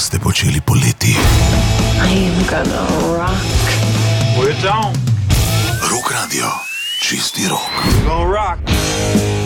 boste počeli poleti? I'm gonna rock. We're down. Rock Radio, čisti rok. Gonna rock.